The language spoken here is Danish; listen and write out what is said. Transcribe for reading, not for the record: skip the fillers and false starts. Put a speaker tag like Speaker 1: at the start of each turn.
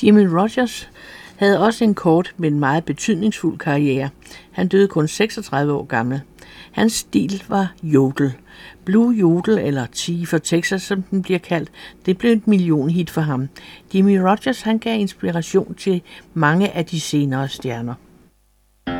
Speaker 1: Jimmie Rodgers havde også en kort, men meget betydningsfuld karriere. Han døde kun 36 år gammel. Hans stil var jodel. Blue Yodel, eller Tea for Texas, som den bliver kaldt, det blev et millionhit for ham. Jimmie Rodgers, han gav inspiration til mange af de senere stjerner.